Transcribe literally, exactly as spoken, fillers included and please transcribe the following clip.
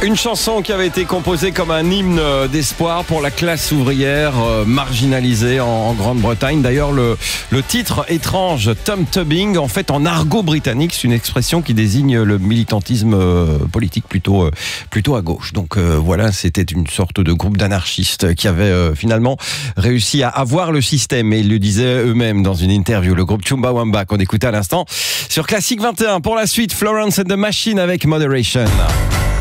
Une chanson qui avait été composée comme un hymne d'espoir pour la classe ouvrière euh, marginalisée en, en Grande-Bretagne. D'ailleurs, le, le titre étrange Tom Tubbing, en fait, en argot britannique, c'est une expression qui désigne le militantisme euh, politique plutôt, euh, plutôt à gauche. Donc euh, voilà, c'était une sorte de groupe d'anarchistes qui avait euh, finalement réussi à avoir le système. Et ils le disaient eux-mêmes dans une interview. Le groupe Chumbawamba qu'on écoutait à l'instant sur Classique vingt et un. Pour la suite, Florence and the Machine avec Moderation.